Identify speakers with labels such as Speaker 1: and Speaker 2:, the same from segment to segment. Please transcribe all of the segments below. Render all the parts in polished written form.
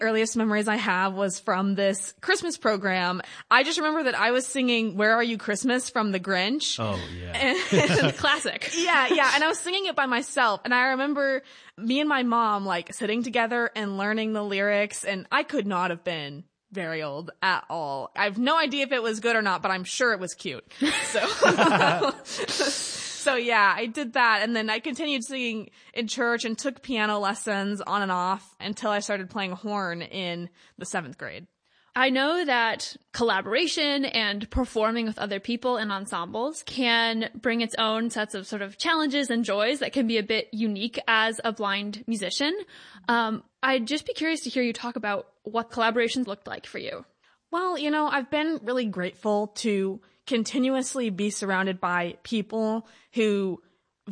Speaker 1: earliest memories I have was from this Christmas program. I just remember that I was singing Where Are You Christmas from The Grinch.
Speaker 2: Oh, yeah.
Speaker 1: And
Speaker 3: Classic.
Speaker 1: yeah. And I was singing it by myself. And I remember me and my mom like sitting together and learning the lyrics. And I could not have been very old at all. I have no idea if it was good or not, but I'm sure it was cute. So, so yeah, I did that. And then I continued singing in church and took piano lessons on and off until I started playing horn in the 7th grade.
Speaker 3: I know that collaboration and performing with other people in ensembles can bring its own sets of sort of challenges and joys that can be a bit unique as a blind musician. I'd just be curious to hear you talk about what collaborations looked like for you.
Speaker 1: Well, you know, I've been really grateful to continuously be surrounded by people who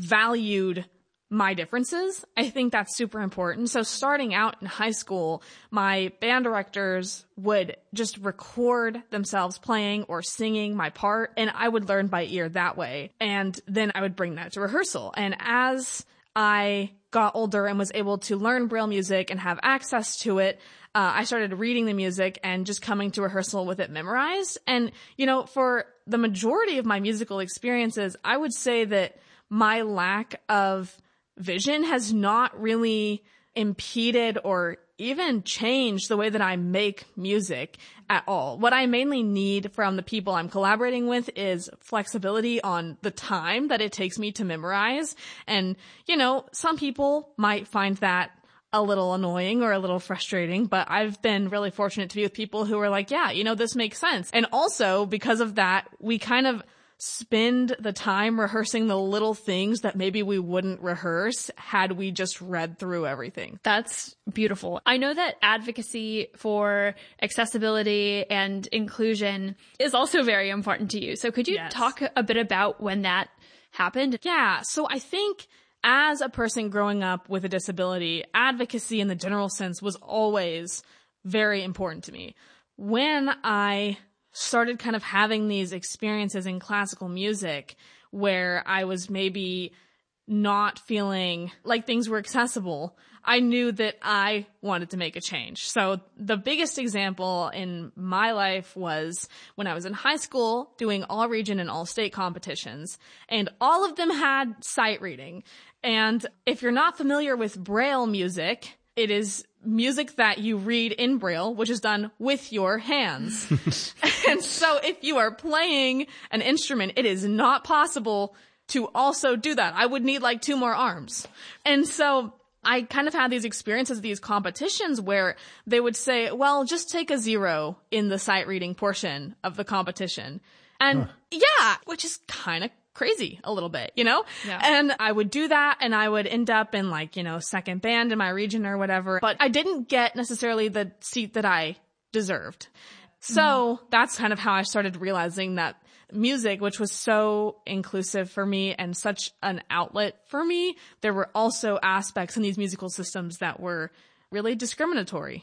Speaker 1: valued my differences. I think that's super important. So starting out in high school, my band directors would just record themselves playing or singing my part, and I would learn by ear that way. And then I would bring that to rehearsal. And as I got older and was able to learn Braille music and have access to it, I started reading the music and just coming to rehearsal with it memorized. And, you know, for the majority of my musical experiences, I would say that my lack of vision has not really impeded or even changed the way that I make music at all. What I mainly need from the people I'm collaborating with is flexibility on the time that it takes me to memorize. And, you know, some people might find that a little annoying or a little frustrating, but I've been really fortunate to be with people who are like, yeah, you know, this makes sense. And also because of that, we kind of spend the time rehearsing the little things that maybe we wouldn't rehearse had we just read through everything.
Speaker 3: That's beautiful. I know that advocacy for accessibility and inclusion is also very important to you. So could you talk a bit about when that happened?
Speaker 1: Yeah. So I think as a person growing up with a disability, advocacy in the general sense was always very important to me. When I started kind of having these experiences in classical music where I was maybe not feeling like things were accessible, I knew that I wanted to make a change. So the biggest example in my life was when I was in high school doing all region and all state competitions, and all of them had sight reading. And if you're not familiar with Braille music, it is music that you read in Braille, which is done with your hands. And so if you are playing an instrument, it is not possible to also do that. I would need like 2 more arms. And so I kind of had these experiences, these competitions where they would say, well, just take a 0 in the sight reading portion of the competition. And yeah, which is kind of crazy a little bit, you know?
Speaker 3: Yeah.
Speaker 1: And I would do that and I would end up in like, you know, second band in my region or whatever, but I didn't get necessarily the seat that I deserved. So that's kind of how I started realizing that music, which was so inclusive for me and such an outlet for me, there were also aspects in these musical systems that were really discriminatory.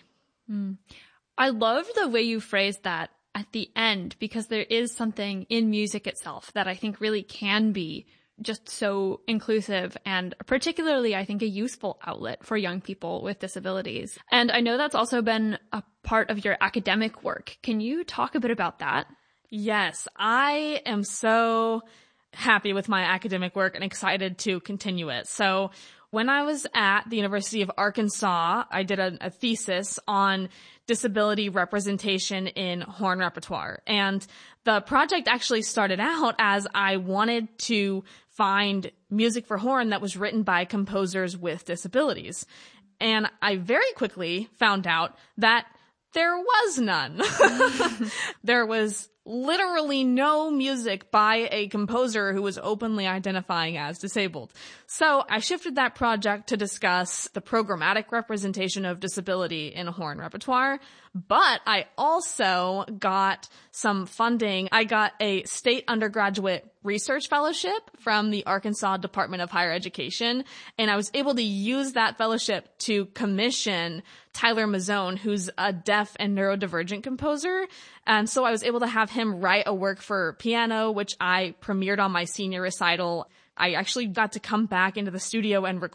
Speaker 3: I love the way you phrased that at the end, because there is something in music itself that I think really can be just so inclusive and particularly, I think, a useful outlet for young people with disabilities. And I know that's also been a part of your academic work. Can you talk a bit about that?
Speaker 1: Yes, I am so happy with my academic work and excited to continue it. So when I was at the University of Arkansas, I did a thesis on disability representation in horn repertoire. And the project actually started out as I wanted to find music for horn that was written by composers with disabilities. And I very quickly found out that there was none. There was literally no music by a composer who was openly identifying as disabled. So I shifted that project to discuss the programmatic representation of disability in horn repertoire, but I also got some funding. I got a state undergraduate research fellowship from the Arkansas Department of Higher Education, and I was able to use that fellowship to commission Tyler Mazzone, who's a deaf and neurodivergent composer. And so I was able to have him write a work for piano, which I premiered on my senior recital. I actually got to come back into the studio and